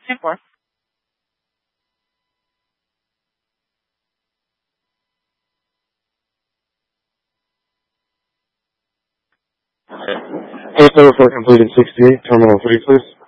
10-4. Case number 4 completed 68, Terminal 3, please.